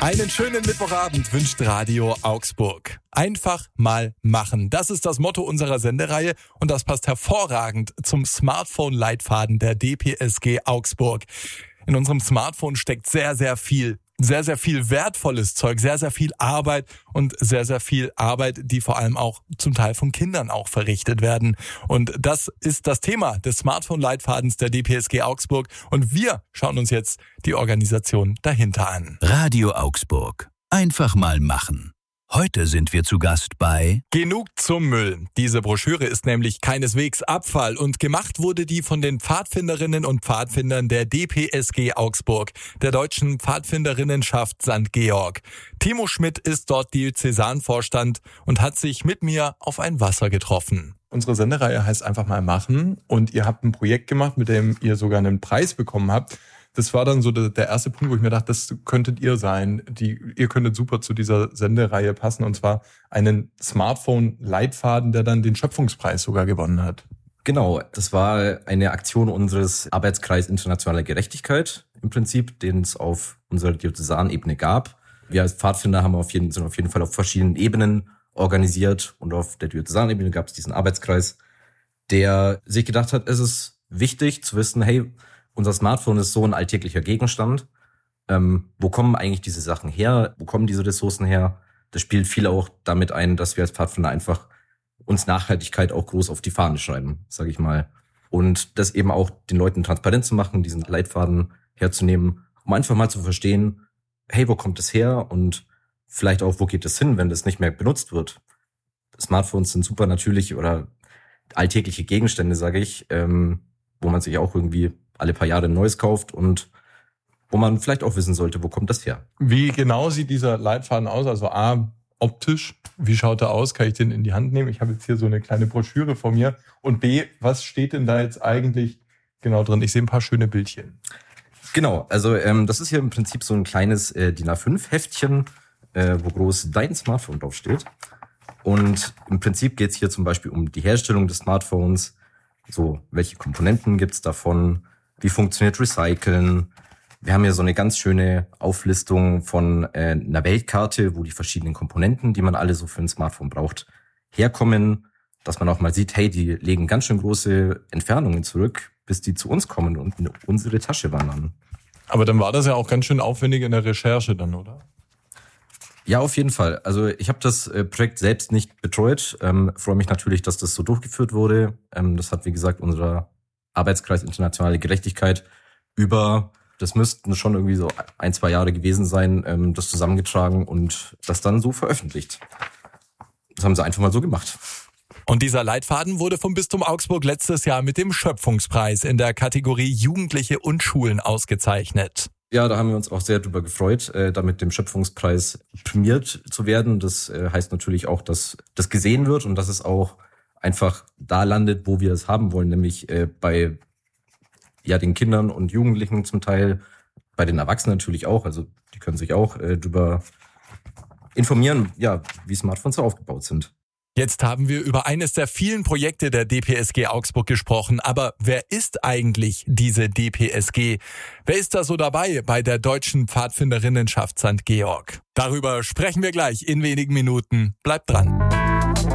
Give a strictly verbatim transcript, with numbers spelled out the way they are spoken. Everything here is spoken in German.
Einen schönen Mittwochabend wünscht Radio Augsburg. Einfach mal machen. Das ist das Motto unserer Sendereihe und das passt hervorragend zum Smartphone-Leitfaden der D P S G Augsburg. In unserem Smartphone steckt sehr, sehr viel. Sehr, sehr viel wertvolles Zeug, sehr, sehr viel Arbeit und sehr, sehr viel Arbeit, die vor allem auch zum Teil von Kindern auch verrichtet werden. Und das ist das Thema des Smartphone-Leitfadens der D P S G Augsburg. Und wir schauen uns jetzt die Organisation dahinter an. Radio Augsburg. Einfach mal machen. Heute sind wir zu Gast bei Genug zum Müll. Diese Broschüre ist nämlich keineswegs Abfall und gemacht wurde die von den Pfadfinderinnen und Pfadfindern der D P S G Augsburg, der Deutschen Pfadfinderinnenschaft Sankt Georg. Timo Schmidt ist dort Diözesanvorstand und hat sich mit mir auf ein Wasser getroffen. Unsere Sendereihe heißt Einfach mal machen und ihr habt ein Projekt gemacht, mit dem ihr sogar einen Preis bekommen habt. Das war dann so der erste Punkt, wo ich mir dachte, das könntet ihr sein. Die, ihr könntet super zu dieser Sendereihe passen, und zwar einen Smartphone-Leitfaden, der dann den Schöpfungspreis sogar gewonnen hat. Genau, das war eine Aktion unseres Arbeitskreis Internationale Gerechtigkeit im Prinzip, den es auf unserer Diözesanebene gab. Wir als Pfadfinder haben auf jeden, sind auf jeden Fall auf verschiedenen Ebenen organisiert, und auf der Diözesanebene gab es diesen Arbeitskreis, der sich gedacht hat, es ist wichtig zu wissen, hey, unser Smartphone ist so ein alltäglicher Gegenstand. Ähm, wo kommen eigentlich diese Sachen her? Wo kommen diese Ressourcen her? Das spielt viel auch damit ein, dass wir als Pfadfinder einfach uns Nachhaltigkeit auch groß auf die Fahne schreiben, sage ich mal. Und das eben auch den Leuten transparent zu machen, diesen Leitfaden herzunehmen, um einfach mal zu verstehen, hey, wo kommt es her? Und vielleicht auch, wo geht es hin, wenn das nicht mehr benutzt wird? Smartphones sind super natürliche oder alltägliche Gegenstände, sage ich, ähm, wo man sich auch irgendwie alle paar Jahre ein neues kauft und wo man vielleicht auch wissen sollte, wo kommt das her? Wie genau sieht dieser Leitfaden aus? Also A, optisch, wie schaut er aus? Kann ich den in die Hand nehmen? Ich habe jetzt hier so eine kleine Broschüre vor mir. Und B, was steht denn da jetzt eigentlich genau drin? Ich sehe ein paar schöne Bildchen. Genau, also ähm, das ist hier im Prinzip so ein kleines äh, D I N A fünf Heftchen, äh, wo groß dein Smartphone drauf steht. Und im Prinzip geht es hier zum Beispiel um die Herstellung des Smartphones. So, welche Komponenten gibt's davon? Wie funktioniert Recyceln? Wir haben hier so eine ganz schöne Auflistung von äh, einer Weltkarte, wo die verschiedenen Komponenten, die man alle so für ein Smartphone braucht, herkommen. Dass man auch mal sieht, hey, die legen ganz schön große Entfernungen zurück, bis die zu uns kommen und in unsere Tasche wandern. Aber dann war das ja auch ganz schön aufwendig in der Recherche dann, oder? Ja, auf jeden Fall. Also ich habe das äh, Projekt selbst nicht betreut. Ähm, freue mich natürlich, dass das so durchgeführt wurde. Ähm, das hat, wie gesagt, unser Arbeitskreis Internationale Gerechtigkeit über, das müssten schon irgendwie so ein, zwei Jahre gewesen sein, ähm, das zusammengetragen und das dann so veröffentlicht. Das haben sie einfach mal so gemacht. Und dieser Leitfaden wurde vom Bistum Augsburg letztes Jahr mit dem Schöpfungspreis in der Kategorie Jugendliche und Schulen ausgezeichnet. Ja, da haben wir uns auch sehr drüber gefreut, äh, da mit dem Schöpfungspreis prämiert zu werden. Das äh, heißt natürlich auch, dass das gesehen wird und dass es auch einfach da landet, wo wir es haben wollen, nämlich äh, bei ja den Kindern und Jugendlichen zum Teil, bei den Erwachsenen natürlich auch. Also die können sich auch äh, darüber informieren, ja, wie Smartphones so aufgebaut sind. Jetzt haben wir über eines der vielen Projekte der D P S G Augsburg gesprochen. Aber wer ist eigentlich diese D P S G? Wer ist da so dabei bei der Deutschen Pfadfinderinnenschaft Sankt Georg? Darüber sprechen wir gleich in wenigen Minuten. Bleibt dran.